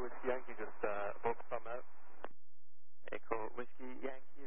Whiskey Yankee, just book from out. Echo Whiskey Yankee